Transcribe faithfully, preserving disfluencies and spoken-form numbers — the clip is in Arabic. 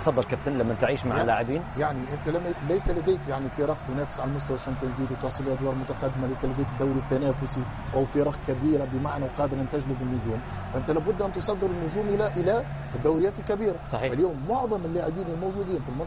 تفضل كابتن لما تعيش مع يعني اللاعبين. يعني انت لما ليس لديك يعني فرق تنافس على مستوى الشامبيونز ليج وتوصل الى ادوار متقدمه، ليس لديك الدوري التنافسي او فرق كبيره بمعنى وقادره ان تجلب النجوم، فانت لابد ان تصدر النجوم الى الى الدوريات الكبيره. صحيح. اليوم معظم اللاعبين الموجودين في